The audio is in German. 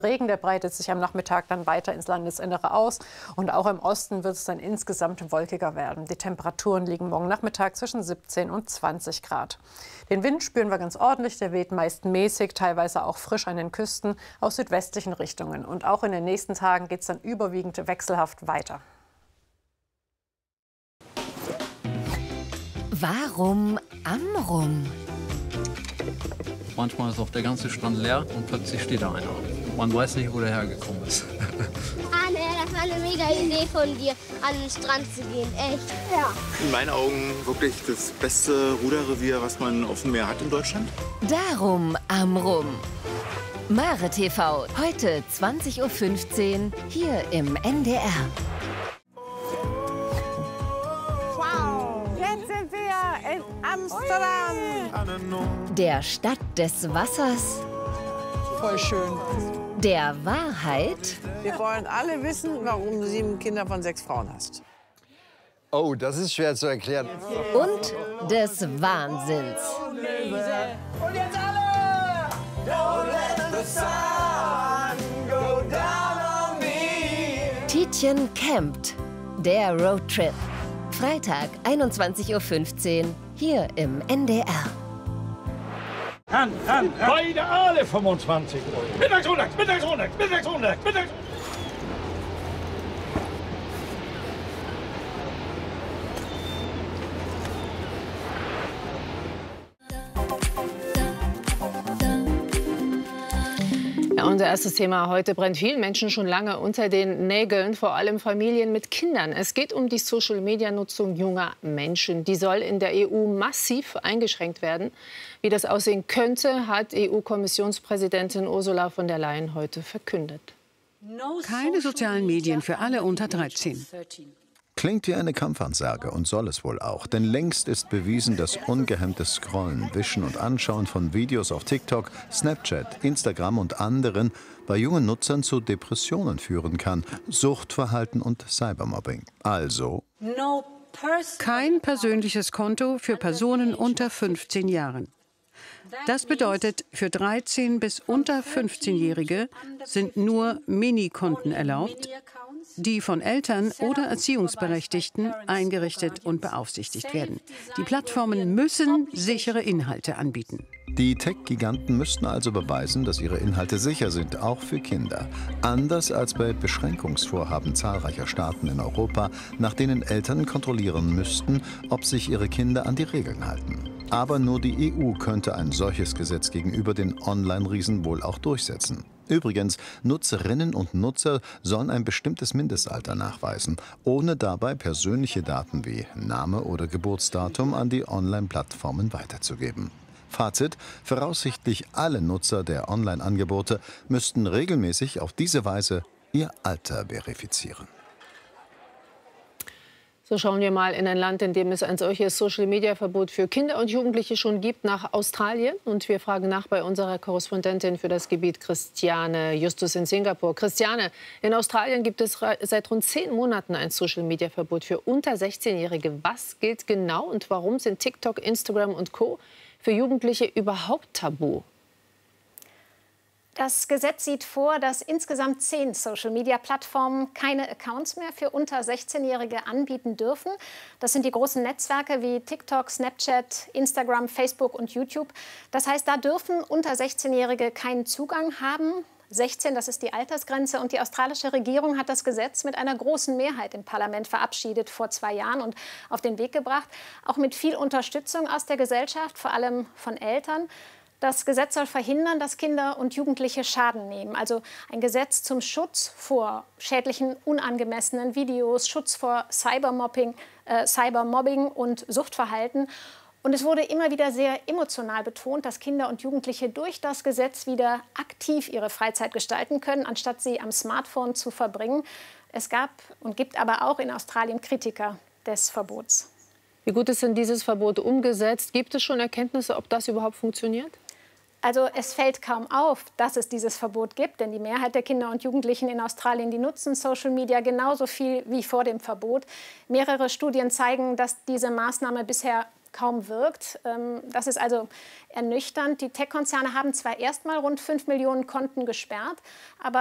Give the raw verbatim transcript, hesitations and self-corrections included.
Regen, der breitet sich am Nachmittag dann weiter ins Landesinnere aus. Und auch im Osten wird es dann insgesamt wolkiger werden. Die Temperaturen liegen morgen Nachmittag zwischen siebzehn und zwanzig Grad. Den Wind spüren wir ganz ordentlich. Der weht meist mäßig, teilweise auch frisch an den Küsten aus südwestlichen Richtungen. Und auch in den nächsten Tagen geht es dann überwiegend wechselhaft weiter. Warum Amrum? Manchmal ist auch der ganze Strand leer und plötzlich steht da einer. Man weiß nicht, wo der hergekommen ist. Ah, ne, das war eine mega Idee von dir, an den Strand zu gehen, echt. Ja. In meinen Augen wirklich das beste Ruderrevier, was man auf dem Meer hat in Deutschland. Darum Amrum. Mare T V, heute zwanzig Uhr fünfzehn, hier im N D R. Wow, jetzt sind wir in Amsterdam. Der Stadt des Wassers. Voll schön. Der Wahrheit. Wir wollen alle wissen, warum du sieben Kinder von sechs Frauen hast. Oh, das ist schwer zu erklären. Und des Wahnsinns. Und jetzt alle! Don't let the sun go down on me. Tietjen campt. Der Roadtrip. Freitag, einundzwanzig Uhr fünfzehn, hier im N D R. An, an, beide alle fünfundzwanzig Euro. Mittagsrunde, Mittagsrunde, Mittagsrunde, Mittagsrunde. Ja, unser erstes Thema heute brennt vielen Menschen schon lange unter den Nägeln, vor allem Familien mit Kindern. Es geht um die Social-Media-Nutzung junger Menschen. Die soll in der E U massiv eingeschränkt werden. Wie das aussehen könnte, hat E U-Kommissionspräsidentin Ursula von der Leyen heute verkündet. Keine sozialen Medien für alle unter dreizehn. Klingt wie eine Kampfansage und soll es wohl auch. Denn längst ist bewiesen, dass ungehemmtes Scrollen, Wischen und Anschauen von Videos auf TikTok, Snapchat, Instagram und anderen bei jungen Nutzern zu Depressionen führen kann, Suchtverhalten und Cybermobbing. Also kein persönliches Konto für Personen unter fünfzehn Jahren. Das bedeutet, für dreizehn- bis unter fünfzehnjährige sind nur Minikonten erlaubt, die von Eltern oder Erziehungsberechtigten eingerichtet und beaufsichtigt werden. Die Plattformen müssen sichere Inhalte anbieten. Die Tech-Giganten müssten also beweisen, dass ihre Inhalte sicher sind, auch für Kinder. Anders als bei Beschränkungsvorhaben zahlreicher Staaten in Europa, nach denen Eltern kontrollieren müssten, ob sich ihre Kinder an die Regeln halten. Aber nur die E U könnte ein solches Gesetz gegenüber den Online-Riesen wohl auch durchsetzen. Übrigens, Nutzerinnen und Nutzer sollen ein bestimmtes Mindestalter nachweisen, ohne dabei persönliche Daten wie Name oder Geburtsdatum an die Online-Plattformen weiterzugeben. Fazit: Voraussichtlich alle Nutzer der Online-Angebote müssten regelmäßig auf diese Weise ihr Alter verifizieren. So schauen wir mal in ein Land, in dem es ein solches Social-Media-Verbot für Kinder und Jugendliche schon gibt, nach Australien. Und wir fragen nach bei unserer Korrespondentin für das Gebiet, Christiane Justus in Singapur. Christiane, in Australien gibt es seit rund zehn Monaten ein Social-Media-Verbot für unter sechzehnjährige. Was gilt genau und warum sind TikTok, Instagram und Co. für Jugendliche überhaupt tabu? Das Gesetz sieht vor, dass insgesamt zehn Social-Media-Plattformen keine Accounts mehr für unter sechzehnjährige anbieten dürfen. Das sind die großen Netzwerke wie TikTok, Snapchat, Instagram, Facebook und YouTube. Das heißt, da dürfen unter sechzehnjährige keinen Zugang haben. sechzehn, das ist die Altersgrenze. Und die australische Regierung hat das Gesetz mit einer großen Mehrheit im Parlament verabschiedet vor zwei Jahren und auf den Weg gebracht. Auch mit viel Unterstützung aus der Gesellschaft, vor allem von Eltern. Das Gesetz soll verhindern, dass Kinder und Jugendliche Schaden nehmen. Also ein Gesetz zum Schutz vor schädlichen, unangemessenen Videos, Schutz vor Cybermobbing, äh, Cybermobbing und Suchtverhalten. Und es wurde immer wieder sehr emotional betont, dass Kinder und Jugendliche durch das Gesetz wieder aktiv ihre Freizeit gestalten können, anstatt sie am Smartphone zu verbringen. Es gab und gibt aber auch in Australien Kritiker des Verbots. Wie gut ist denn dieses Verbot umgesetzt? Gibt es schon Erkenntnisse, ob das überhaupt funktioniert? Also es fällt kaum auf, dass es dieses Verbot gibt, denn die Mehrheit der Kinder und Jugendlichen in Australien, die nutzen Social Media genauso viel wie vor dem Verbot. Mehrere Studien zeigen, dass diese Maßnahme bisher kaum wirkt. Das ist also ernüchternd. Die Tech-Konzerne haben zwar erst mal rund fünf Millionen Konten gesperrt, aber